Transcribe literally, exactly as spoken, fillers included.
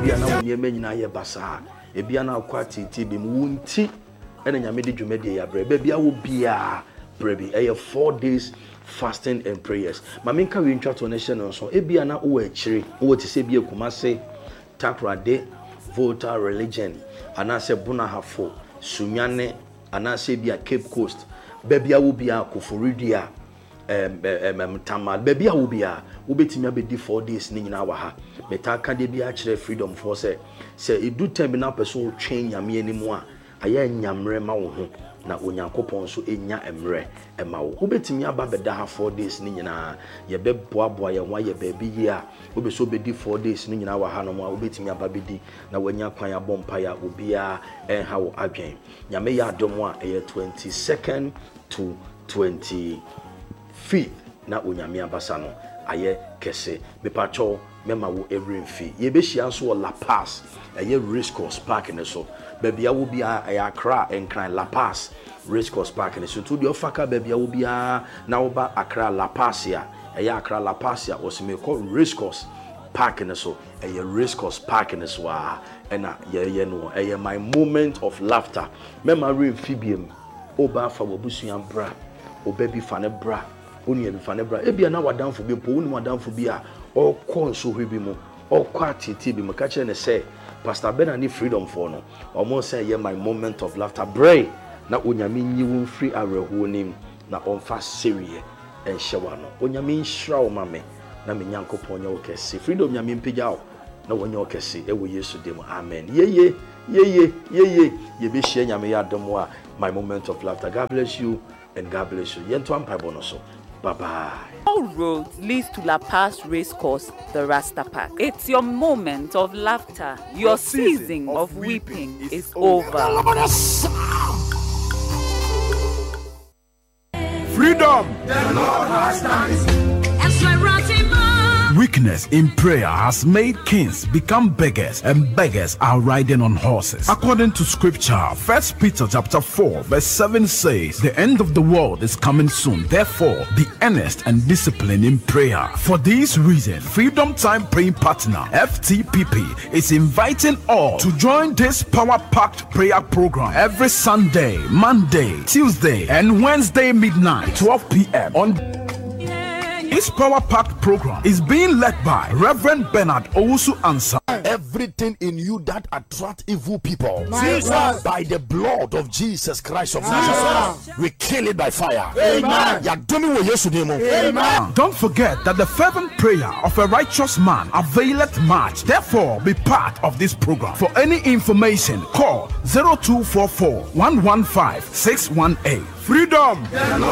ebia na woni emanyina ye basa ebia na akwa titi bi mu wonti ena nyame de dwumade ya bre bia wo bia brebi eh four days fasting and prayers maminka we ntwa to na hye no so ebia na wo akire wo te se bia kumase takrade Volta religion anase bunahafo sunyane anase bia Cape Coast bebia wo bia koforidua em em tamal bebia wo bia wo betimi abedi four days ni nyina wa ha metaka de bia kire freedom for say say edu time na person twen nyame animu a aya nyamre ma wo ho na onyankopon so enya emre ema wo wo betimi aba beda ha four days ni nyina ye be boaboa ye ho ye ba bi yi a wo be so bedi four days ni nyina wa ha no mo wo betimi aba bedi na wanya kwan abompa ya obia en ha wo adwen nyame ya adom a eye twenty-second to twenty-fifth na onyame abasa no aye kese bepacho mema wo every mfi ye be hia so La Paz eye race course park ne so babia wo bia aya Accra enkran La Paz race course park ne so to de ofaka babia wo bia na wo ba Accra La Paz ya aya Accra La Paz ya osime call race course park ne so eye race course park ne so a ena ye ye no eye my moment of laughter mema re mfibiem oba fa wobusua bra obabi fa ne bra oni ebi fa ne bra ebia na wadanfo bi po oni wadanfo bi a okọ so hwe bi mu okọ atiti bi mu ka kire ne say Pastor Ben and freedom for no almost say yeah my moment of laughter bray na onyame nyi won free areho nim na onfa serie en hyewa no onyame nhira o mame na me nyankopon nya okese freedom nyame mpegya o na wonya okese e wo Yesu dem amen yeye yeye yeye ye be hye nyame ya dom a my moment of laughter. God bless you and God bless you yento ampa bono so bye bye. All roads leads to La Paz Race Course, the Rasta Park. It's your moment of laughter. Your season of weeping is over. Freedom! The Lord has done. Weakness in prayer has made kings become beggars, and beggars are riding on horses. According to scripture, First Peter chapter four, verse seven says, the end of the world is coming soon. Therefore, be earnest and disciplined in prayer. For this reason, Freedom Time Praying Partner, F T P P, is inviting all to join this power-packed prayer program every Sunday, Monday, Tuesday, and Wednesday midnight, twelve p.m. on This power-packed program is being led by Reverend Bernard Owusu Ansah. Everything in you that attract evil people, Jesus. by the blood of Jesus Christ of Nazareth, we kill it by fire. Amen. Amen. Don't forget that the fervent prayer of a righteous man availeth much. Therefore, be part of this program. For any information, call zero two four four, one one five, six one eight. Freedom!